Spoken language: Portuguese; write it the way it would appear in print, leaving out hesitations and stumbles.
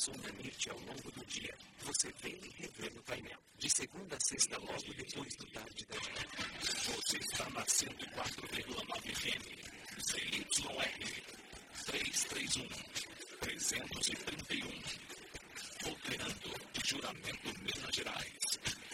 som emite ao longo do dia, você vê e revê no painel. De segunda a sexta, logo depois do tarde da manhã. Você está na 104,9 FM. ZYR 331 331. Operando de Juramento, Minas Gerais.